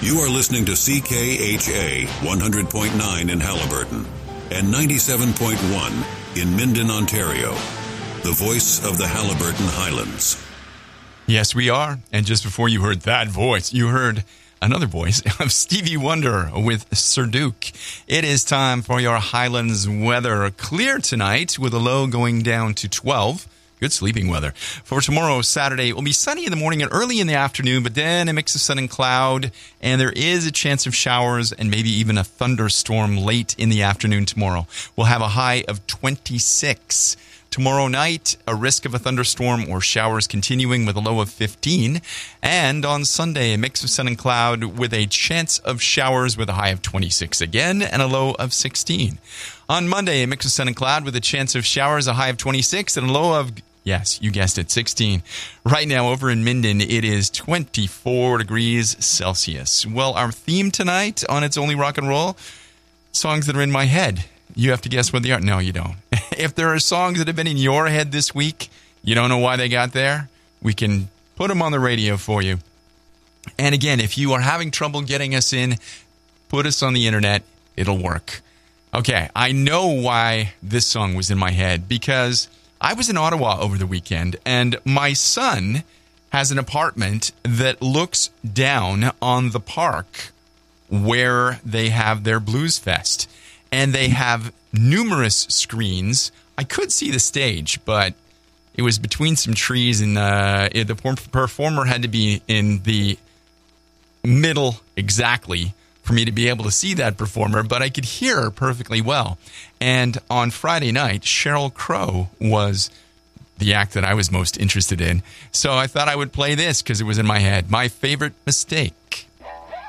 You are listening to CKHA 100.9 in Halliburton and 97.1 in Minden, Ontario, the voice of the Halliburton Highlands. Yes, we are. And just before you heard that voice, you heard another voice of Stevie Wonder with Sir Duke. It is time for your Highlands weather. Clear tonight with a low going down to 12. Good sleeping weather. For tomorrow, Saturday, it will be sunny in the morning and early in the afternoon, but then a mix of sun and cloud, and there is a chance of showers and maybe even a thunderstorm late in the afternoon tomorrow. We'll have a high of 26. Tomorrow night, a risk of a thunderstorm or showers continuing with a low of 15. And on Sunday, a mix of sun and cloud with a chance of showers with a high of 26 again and a low of 16. On Monday, a mix of sun and cloud with a chance of showers, a high of 26 and a low of, yes, you guessed it, 16. Right now over in Minden, it is 24 degrees Celsius. Well, our theme tonight on It's Only Rock and Roll, songs that are in my head. You have to guess what they are. No, you don't. If there are songs that have been in your head this week, you don't know why they got there, we can put them on the radio for you. And again, if you are having trouble getting us in, put us on the internet. It'll work. Okay, I know why this song was in my head, because I was in Ottawa over the weekend, and my son has an apartment that looks down on the park where they have their Blues Fest. And they have numerous screens. I could see the stage, but it was between some trees, and the performer had to be in the middle exactly for me to be able to see that performer, but I could hear her perfectly well. And on Friday night, Sheryl Crow was the act that I was most interested in. So I thought I would play this because it was in my head. My Favorite Mistake.